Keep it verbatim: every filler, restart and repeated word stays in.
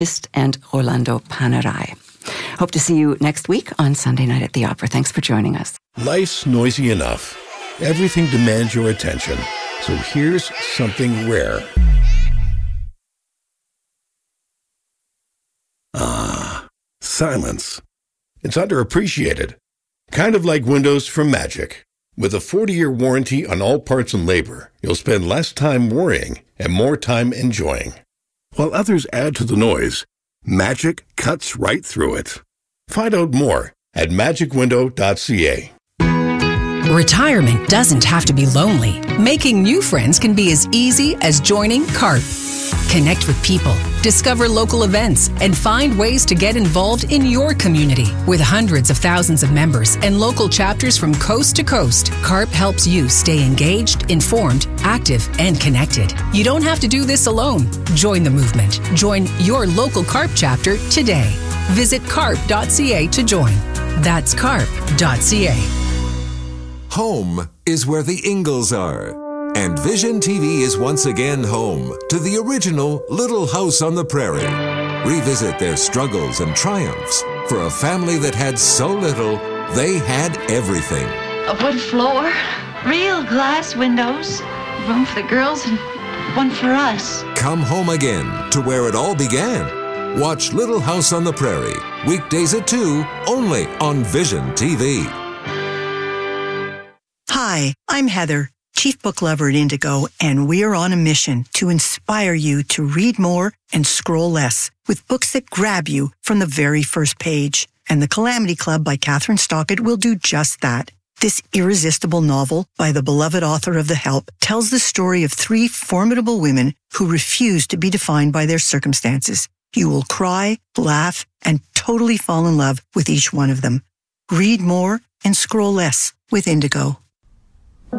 and Rolando Panerai. Hope to see you next week on Sunday Night at the Opera. Thanks for joining us. Life's noisy enough. Everything demands your attention. So here's something rare. Ah, silence. It's underappreciated. Kind of like Windows from Magic. With a forty-year warranty on all parts and labor, you'll spend less time worrying and more time enjoying. While others add to the noise, Magic cuts right through it. Find out more at magic window dot c a. Retirement doesn't have to be lonely. Making new friends can be as easy as joining CARP. Connect with people, discover local events, and find ways to get involved in your community. With hundreds of thousands of members and local chapters from coast to coast, CARP helps you stay engaged, informed, active, and connected. You don't have to do this alone. Join the movement. Join your local CARP chapter today. Visit carp dot c a to join. That's carp dot c a. Home is where the Ingalls are. And Vision T V is once again home to the original Little House on the Prairie. Revisit their struggles and triumphs for a family that had so little, they had everything. A wood floor, real glass windows, room for the girls and one for us. Come home again to where it all began. Watch Little House on the Prairie, weekdays at two, only on Vision T V. Hi, I'm Heather, Chief Book Lover at Indigo, and we're on a mission to inspire you to read more and scroll less with books that grab you from the very first page. And The Calamity Club by Catherine Stockett will do just that. This irresistible novel by the beloved author of The Help tells the story of three formidable women who refuse to be defined by their circumstances. You will cry, laugh, and totally fall in love with each one of them. Read more and scroll less with Indigo.